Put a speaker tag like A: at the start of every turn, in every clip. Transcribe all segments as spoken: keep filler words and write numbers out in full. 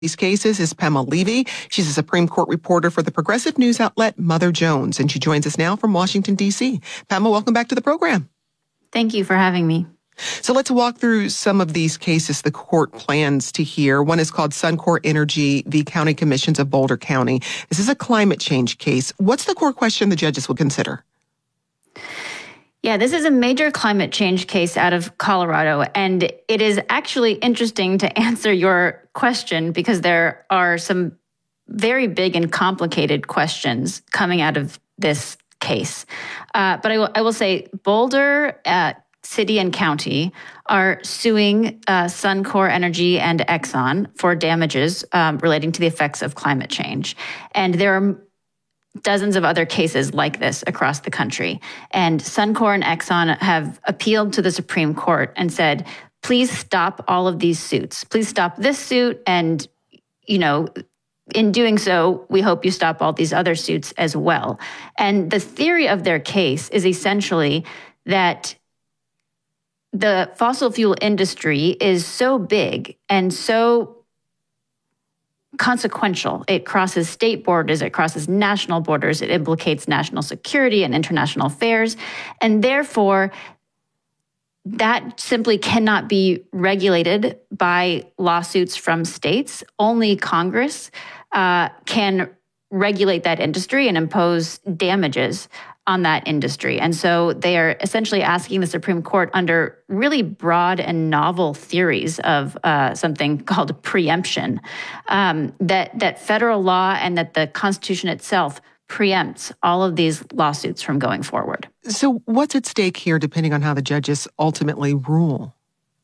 A: These cases is Pamela Levy. She's a Supreme Court reporter for the progressive news outlet Mother Jones, and she joins us now from Washington, D C. Pamela, welcome back to the program.
B: Thank you for having me.
A: So let's walk through some of these cases the court plans to hear. One is called Suncor Energy v. County Commissions of Boulder County. This is a climate change case. What's the core question the judges will consider?
B: Yeah, this is a major climate change case out of Colorado, and it is actually interesting to answer your question because there are some very big and complicated questions coming out of this case. Uh, but I will, I will say Boulder uh, City and County are suing uh, Suncor Energy and Exxon for damages um, relating to the effects of climate change. And there are dozens of other cases like this across the country. And Suncor and Exxon have appealed to the Supreme Court and said, please stop all of these suits. Please stop this suit. And, you know, in doing so, we hope you stop all these other suits as well. And the theory of their case is essentially that the fossil fuel industry is so big and so consequential. It crosses state borders, it crosses national borders, it implicates national security and international affairs, and therefore that simply cannot be regulated by lawsuits from states. Only Congress uh, can regulate that industry and impose damages on that industry. And so they are essentially asking the Supreme Court under really broad and novel theories of uh, something called preemption, um, that, that federal law and that the Constitution itself preempts all of these lawsuits from going forward.
A: So what's at stake here, depending on how the judges ultimately rule?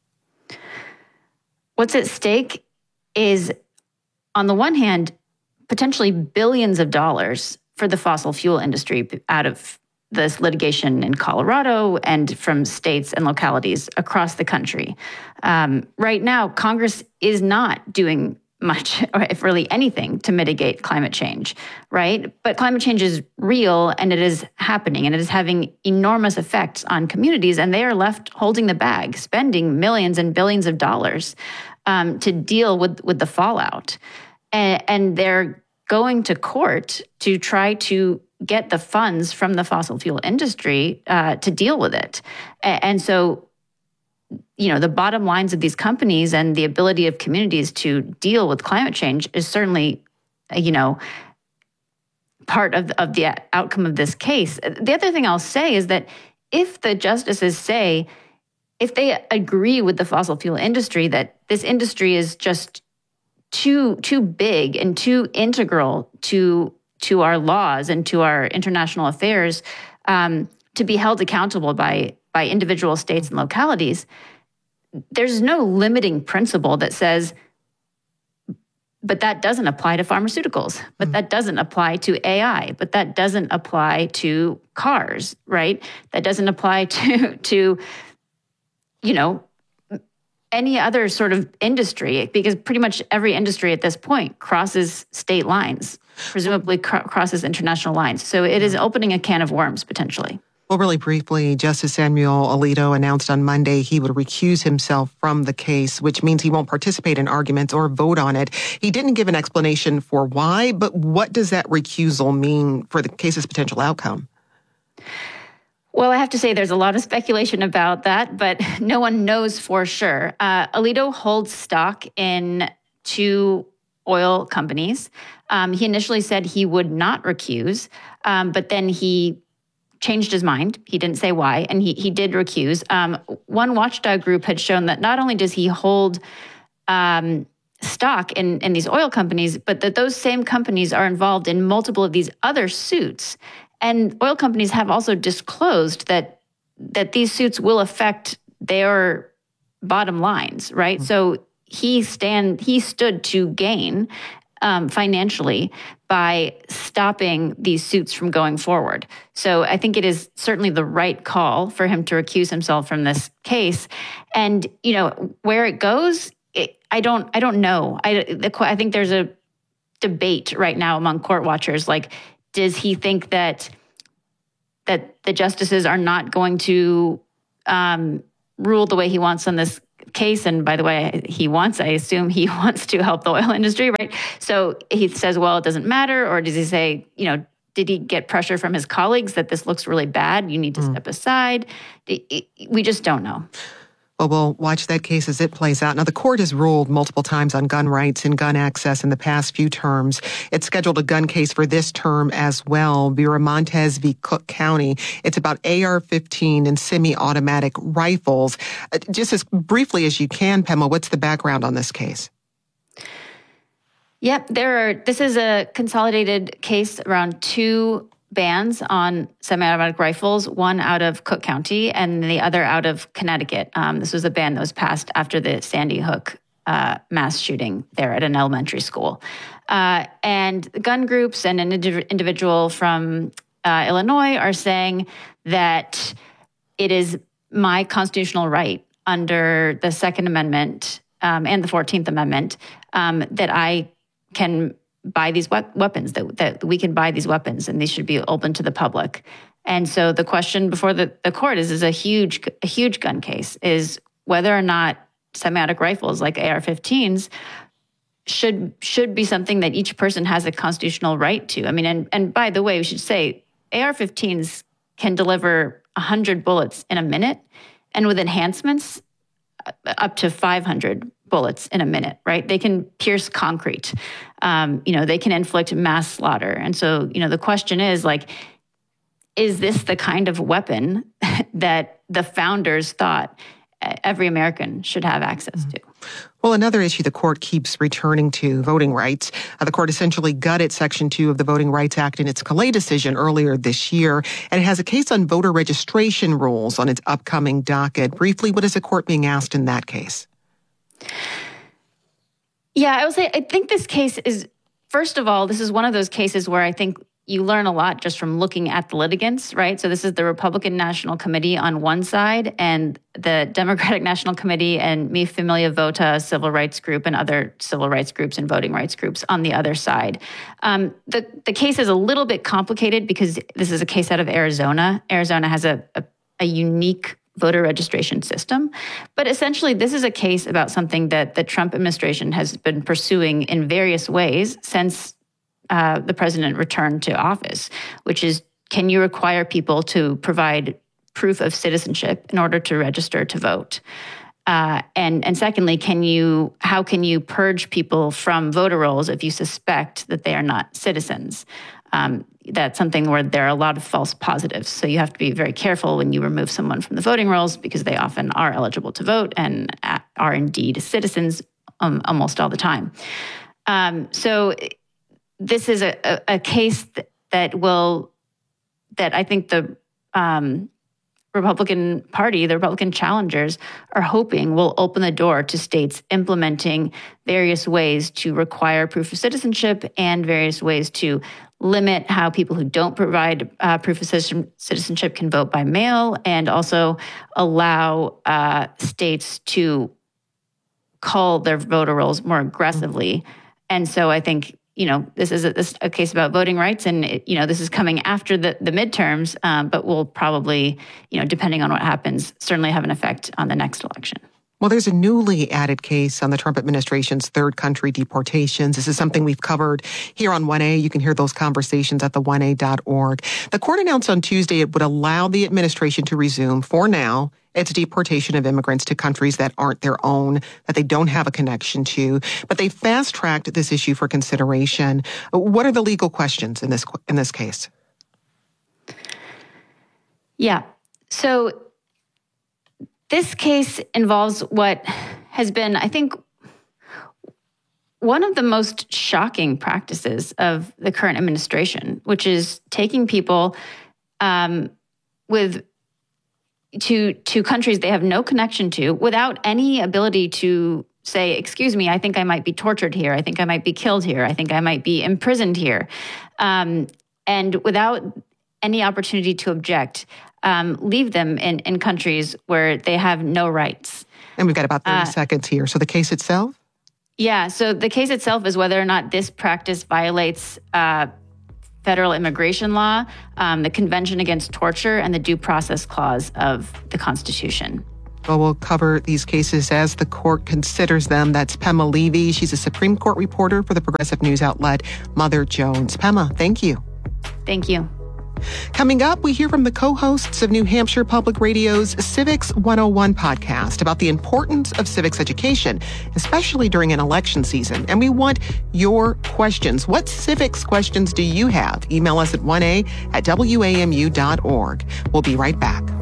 B: What's at stake is, on the one hand, potentially billions of dollars for the fossil fuel industry out of this litigation in Colorado and from states and localities across the country. Um, right now, Congress is not doing much, or if really anything, to mitigate climate change, right? But climate change is real and it is happening and it is having enormous effects on communities, and they are left holding the bag, spending millions and billions of dollars um, to deal with, with the fallout. And, and they're going to court to try to get the funds from the fossil fuel industry uh, to deal with it. And so, you know, the bottom lines of these companies and the ability of communities to deal with climate change is certainly, you know, part of, of the outcome of this case. The other thing I'll say is that if the justices say, if they agree with the fossil fuel industry that this industry is just too too big and too integral to to our laws and to our international affairs um, to be held accountable by by individual states and localities, there's no limiting principle that says, but that doesn't apply to pharmaceuticals, but that doesn't apply to A I, but that doesn't apply to cars, right? That doesn't apply to to you know, any other sort of industry, because pretty much every industry at this point crosses state lines, presumably cr- crosses international lines. So it is opening a can of worms, potentially.
A: Well, really briefly, Justice Samuel Alito announced on Monday he would recuse himself from the case, which means he won't participate in arguments or vote on it. He didn't give an explanation for why, but what does that recusal mean for the case's potential outcome?
B: Well, I have to say there's a lot of speculation about that, but no one knows for sure. Uh, Alito holds stock in two oil companies. Um, he initially said he would not recuse, um, but then he changed his mind. He didn't say why, and he he did recuse. Um, one watchdog group had shown that not only does he hold um, stock in, in these oil companies, but that those same companies are involved in multiple of these other suits. And oil companies have also disclosed that that these suits will affect their bottom lines, right? Mm-hmm. So he stand he stood to gain um, financially by stopping these suits from going forward. So I think it is certainly the right call for him to recuse himself from this case. And you know where it goes, it, I don't I don't know. I the, I think there's a debate right now among court watchers, like, does he think that that the justices are not going to um, rule the way he wants on this case. And by the way, he wants, I assume he wants to help the oil industry, right? So he says, well, it doesn't matter. Or does he say, you know, did he get pressure from his colleagues that this looks really bad? You need to mm. step aside. We just don't know.
A: Well, we'll watch that case as it plays out. Now, the court has ruled multiple times on gun rights and gun access in the past few terms. It's scheduled a gun case for this term as well, Viramontes v. Cook County. It's about A R fifteen and semi-automatic rifles. Uh, just as briefly as you can, Pema, what's the background on this case?
B: Yep, there are. This is a consolidated case around two bans on semi-automatic rifles, one out of Cook County and the other out of Connecticut. Um, this was a ban that was passed after the Sandy Hook uh, mass shooting there at an elementary school. Uh, and gun groups and an indiv- individual from uh, Illinois are saying that it is my constitutional right under the Second Amendment um, and the fourteenth Amendment um, that I can buy these we- weapons, that, that we can buy these weapons and these should be open to the public. And so the question before the, the court is, is a huge, a huge gun case, is whether or not semi-automatic rifles like A R fifteens should should be something that each person has a constitutional right to. I mean, and, and by the way, we should say A R fifteens can deliver one hundred bullets in a minute, and with enhancements, up to five hundred bullets in a minute, right? They can pierce concrete. Um, you know, they can inflict mass slaughter. And so, you know, the question is like, is this the kind of weapon that the founders thought every American should have access to?
A: Well, another issue the court keeps returning to, voting rights. Uh, the court essentially gutted Section two of the Voting Rights Act in its Calais decision earlier this year, and it has a case on voter registration rules on its upcoming docket. Briefly, what is the court being asked in that case?
B: Yeah, I would say I think this case is, first of all, this is one of those cases where I think you learn a lot just from looking at the litigants, right? So this is the Republican National Committee on one side and the Democratic National Committee and Mi Familia Vota civil rights group and other civil rights groups and voting rights groups on the other side. Um, the, the case is a little bit complicated because this is a case out of Arizona. Arizona has a, a, a unique voter registration system. But essentially, this is a case about something that the Trump administration has been pursuing in various ways since Uh, the president returned to office, which is, can you require people to provide proof of citizenship in order to register to vote? Uh, and, and secondly, can you, how can you purge people from voter rolls if you suspect that they are not citizens? Um, that's something where there are a lot of false positives. So you have to be very careful when you remove someone from the voting rolls because they often are eligible to vote and are indeed citizens um, almost all the time. Um, so this is a, a, a case that, that will, that I think the um, Republican Party, the Republican challengers are hoping will open the door to states implementing various ways to require proof of citizenship and various ways to limit how people who don't provide uh, proof of citizenship can vote by mail, and also allow uh, states to cull their voter rolls more aggressively. And so I think, you know, this is a, this a case about voting rights, and it, you know, this is coming after the, the midterms, um, but will probably, you know, depending on what happens, certainly have an effect on the next election.
A: Well, there's a newly added case on the Trump administration's third country deportations. This is something we've covered here on one A. You can hear those conversations at the one a dot org. The court announced on Tuesday it would allow the administration to resume, for now, its deportation of immigrants to countries that aren't their own, that they don't have a connection to. But they fast-tracked this issue for consideration. What are the legal questions in this in this case?
B: Yeah. So this case involves what has been, I think, one of the most shocking practices of the current administration, which is taking people um, with to to countries they have no connection to without any ability to say, excuse me, I think I might be tortured here. I think I might be killed here. I think I might be imprisoned here. Um, and without any opportunity to object, um, leave them in, in countries where they have no rights.
A: And we've got about thirty
B: uh,
A: seconds here. So the case itself?
B: Yeah, so the case itself is whether or not this practice violates uh, federal immigration law, um, the Convention Against Torture, and the Due Process Clause of the Constitution.
A: Well, we'll cover these cases as the court considers them. That's Pema Levy. She's a Supreme Court reporter for the progressive news outlet Mother Jones. Pema, thank you.
B: Thank you.
A: Coming up, we hear from the co-hosts of New Hampshire Public Radio's Civics one oh one podcast about the importance of civics education, especially during an election season. And we want your questions. What civics questions do you have? Email us at one a at W A M U dot org. We'll be right back.